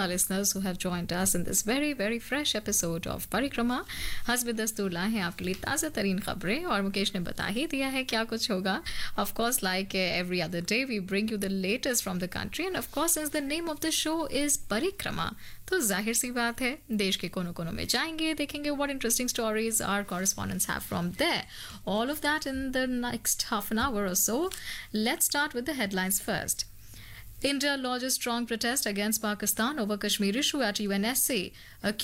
our listeners who have joined us in this very, very fresh episode of Parikrama. हस्ब दस्तूर लाए हैं आपके लिए ताज़ा तरीन खबरें और मुकेश ने बता ही दिया है क्या कुछ होगा. Of course, like every other day, we bring you the latest from the country and of course, since the name of the show is Parikrama, तो जाहिर सी बात है देश के कोनों कोनों में जाएंगे, देखेंगे what interesting stories our correspondents have from there. All of that in the next half an hour or so. Let's start with the headlines first. India lodges strong protest against Pakistan over Kashmir issue at UNSC,